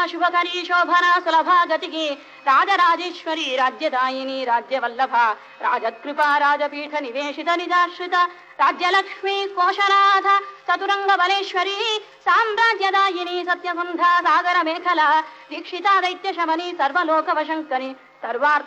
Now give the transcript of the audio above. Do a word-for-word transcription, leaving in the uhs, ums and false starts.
शुभकरी शोभना सुलभा गतिकी राजराजेश्वरी राज्यदायिनी राज्यवल्लभा राजकृपा राजपीठ निवेशित निजाश्रित राज्यलक्ष्मी कोशनाथ चतुरंग बलेश्वरी साम्राज्यदायिनी सत्यसंधा सागर मेखला दीक्षिता दैत्य शमनी सर्वलोकवशंकरी सर्वार्थ